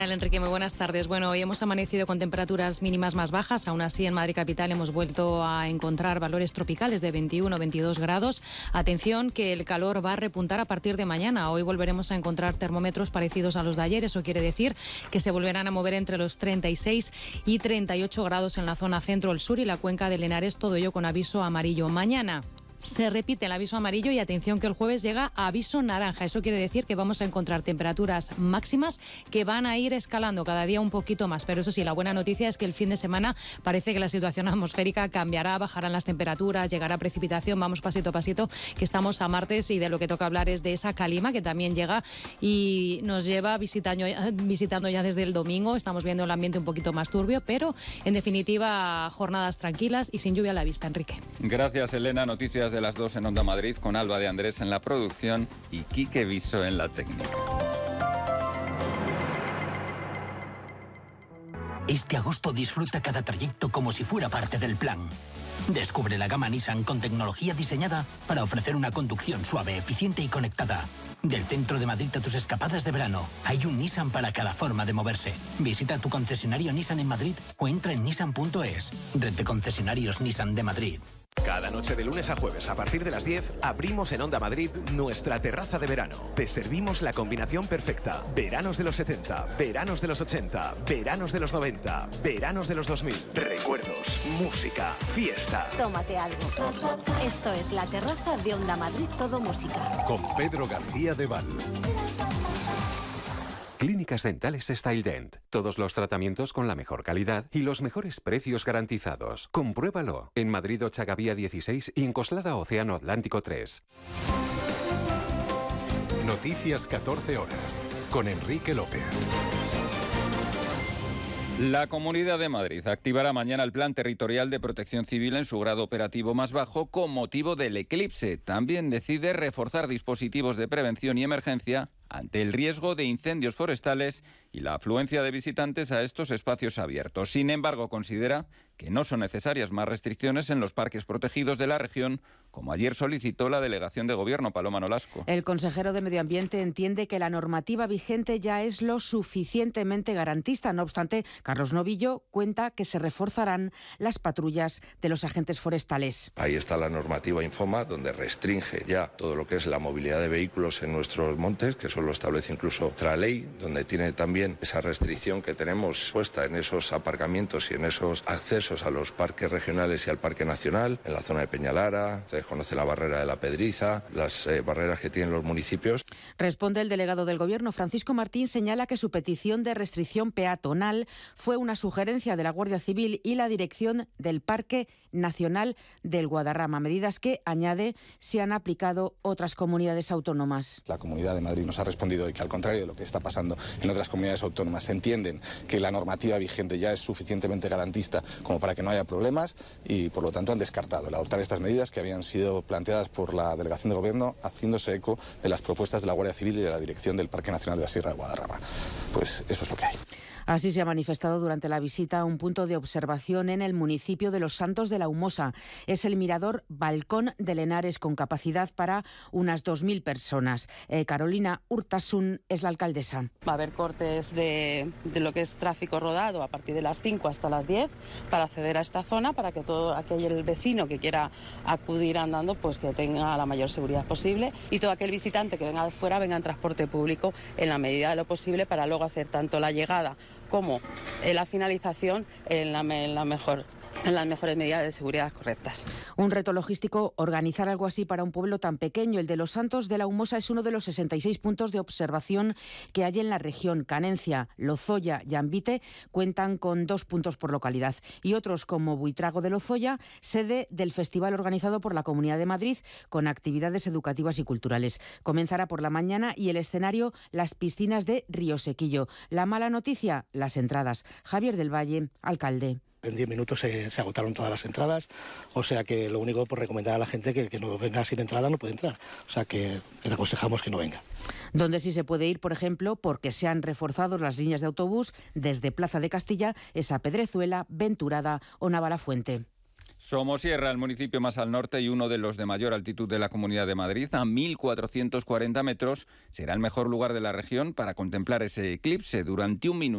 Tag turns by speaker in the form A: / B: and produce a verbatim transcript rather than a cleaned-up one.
A: Enrique, muy buenas tardes. Bueno, hoy hemos amanecido con temperaturas mínimas más bajas. Aún así, en Madrid capital hemos vuelto a encontrar valores tropicales de veintiuno, veintidós grados. Atención, que el calor va a repuntar a partir de mañana. Hoy volveremos a encontrar termómetros parecidos a los de ayer. Eso quiere decir que se volverán a mover entre los treinta y seis y treinta y ocho grados en la zona centro, el sur y la cuenca del Henares. Todo ello con aviso amarillo. Mañana se repite el aviso amarillo y atención que el jueves llega a aviso naranja. Eso quiere decir que vamos a encontrar temperaturas máximas que van a ir escalando cada día un poquito más. Pero eso sí, la buena noticia es que el fin de semana parece que la situación atmosférica cambiará, bajarán las temperaturas, llegará precipitación. Vamos pasito a pasito, que estamos a martes y de lo que toca hablar es de esa calima que también llega y nos lleva visitando, visitando ya desde el domingo. Estamos viendo el ambiente un poquito más turbio, pero en definitiva jornadas tranquilas y sin lluvia a la vista. Enrique.
B: Gracias, Elena. Noticias de las dos en Onda Madrid, con Alba de Andrés en la producción y Quique Viso en la técnica.
C: Este agosto disfruta cada trayecto como si fuera parte del plan. Descubre la gama Nissan con tecnología diseñada para ofrecer una conducción suave, eficiente y conectada. Del centro de Madrid a tus escapadas de verano, hay un Nissan para cada forma de moverse. Visita tu concesionario Nissan en Madrid o entra en nissan punto es. Red de concesionarios Nissan de Madrid.
D: Cada noche de lunes a jueves a partir de las diez abrimos en Onda Madrid nuestra terraza de verano. Te servimos la combinación perfecta. Veranos de los setenta, veranos de los ochenta, veranos de los noventa, veranos de los dos mil. Recuerdos, música, fiesta.
E: Tómate algo. Esto es la terraza de Onda Madrid Todo Música.
F: Con Pedro García de Val. Clínicas Dentales StyleDent. Todos los tratamientos con la mejor calidad y los mejores precios garantizados. Compruébalo. En Madrid Ochagavía dieciséis y en Coslada Océano Atlántico tres.
G: Noticias catorce horas. Con Enrique López.
B: La Comunidad de Madrid activará mañana el Plan Territorial de Protección Civil en su grado operativo más bajo con motivo del eclipse. También decide reforzar dispositivos de prevención y emergencia ante el riesgo de incendios forestales y la afluencia de visitantes a estos espacios abiertos. Sin embargo, considera que no son necesarias más restricciones en los parques protegidos de la región, como ayer solicitó la delegación de Gobierno, Paloma Nolasco.
H: El consejero de Medio Ambiente entiende que la normativa vigente ya es lo suficientemente garantista. No obstante, Carlos Novillo cuenta que se reforzarán las patrullas de los agentes forestales.
I: Ahí está la normativa Infoma, donde restringe ya todo lo que es la movilidad de vehículos en nuestros montes, que eso lo establece incluso otra ley, donde tiene también esa restricción que tenemos puesta en esos aparcamientos y en esos accesos a los parques regionales y al Parque Nacional, en la zona de Peñalara. Ustedes conocen la barrera de la Pedriza, las eh, barreras que tienen los municipios.
H: Responde el delegado del Gobierno, Francisco Martín, señala que su petición de restricción peatonal fue una sugerencia de la Guardia Civil y la dirección del Parque Nacional del Guadarrama, medidas que, añade, se han aplicado otras comunidades autónomas.
J: La Comunidad de Madrid nos ha respondido y que, al contrario de lo que está pasando en otras comunidades autónomas, entienden que la normativa vigente ya es suficientemente garantista como para que no haya problemas y, por lo tanto, han descartado el adoptar estas medidas que habían sido planteadas por la delegación de Gobierno, haciéndose eco de las propuestas de la Guardia Civil y de la dirección del Parque Nacional de la Sierra de Guadarrama. Pues eso es lo que hay.
H: Así se ha manifestado durante la visita a un punto de observación en el municipio de Los Santos de la Humosa. Es el mirador Balcón del Henares, con capacidad para unas dos mil personas. Eh, Carolina Urtasun es la alcaldesa.
K: Va a haber cortes de, de lo que es tráfico rodado a partir de las cinco hasta las diez para acceder a esta zona, para que todo aquel vecino que quiera acudir andando pues que tenga la mayor seguridad posible, y todo aquel visitante que venga de fuera venga en transporte público en la medida de lo posible, para luego hacer tanto la llegada como la finalización en la, en la mejor en las mejores medidas de seguridad correctas.
H: Un reto logístico organizar algo así para un pueblo tan pequeño. El de Los Santos de la Humosa es uno de los sesenta y seis puntos de observación que hay en la región. Canencia, Lozoya y Ambite cuentan con dos puntos por localidad, y otros como Buitrago de Lozoya, sede del festival organizado por la Comunidad de Madrid con actividades educativas y culturales. Comenzará por la mañana y el escenario las piscinas de Río Sequillo. La mala noticia, las entradas. Javier del Valle, alcalde.
L: En diez minutos se, se agotaron todas las entradas, o sea que lo único por recomendar a la gente que, que no venga sin entrada no puede entrar, o sea que, que le aconsejamos que no venga.
H: Donde sí se puede ir, por ejemplo, porque se han reforzado las líneas de autobús desde Plaza de Castilla, es a Pedrezuela, Venturada o Navalafuente.
B: Somosierra, el municipio más al norte y uno de los de mayor altitud de la Comunidad de Madrid, a mil cuatrocientos cuarenta metros, será el mejor lugar de la región para contemplar ese eclipse durante un minuto.